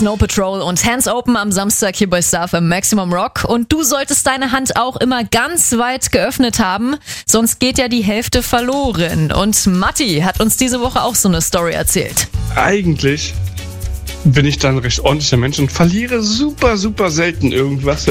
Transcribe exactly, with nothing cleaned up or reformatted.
Snow Patrol und Hands Open am Samstag hier bei Star F M Maximum Rock. Und du solltest deine Hand auch immer ganz weit geöffnet haben, sonst geht ja die Hälfte verloren. Und Matti hat uns diese Woche auch so eine Story erzählt. Eigentlich bin ich dann ein recht ordentlicher Mensch und verliere super, super selten irgendwas.